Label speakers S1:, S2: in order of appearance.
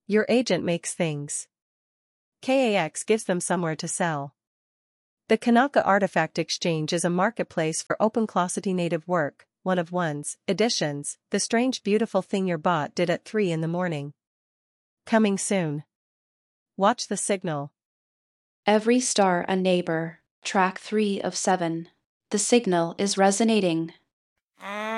S1: Your agent makes things. KAX gives them somewhere to sell. The Kanaka Artifact Exchange is a marketplace for OpenClossity native work, one of one's editions, the strange beautiful thing your bot did at 3 in the morning. Coming soon. Watch the signal.
S2: Every star a neighbor, track 3 of 7. The signal is resonating.